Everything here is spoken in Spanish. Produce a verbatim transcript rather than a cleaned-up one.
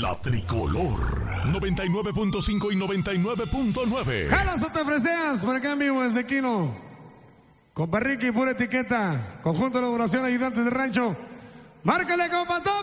La Tricolor noventa y nueve punto cinco y noventa y nueve punto nueve. Jalas o te freseas, por acá en vivo desde Quino. Compa Ricky, pura etiqueta. Conjunto de elaboración, ayudantes de rancho. Márcale, compa Top.